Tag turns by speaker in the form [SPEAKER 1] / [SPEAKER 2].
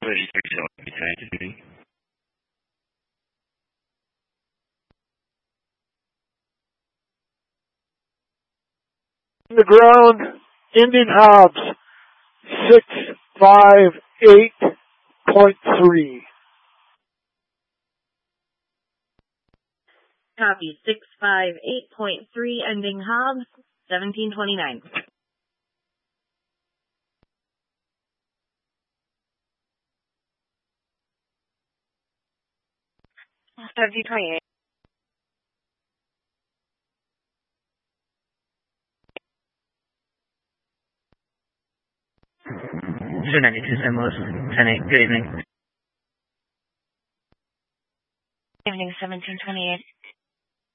[SPEAKER 1] The ground, Indian Hobbs, 658.3.
[SPEAKER 2] Copy, 658.3, ending Hobbs, 1729. 1728.
[SPEAKER 3] 292 St. Louis, 10-8. Good evening.
[SPEAKER 2] Evening, 1728.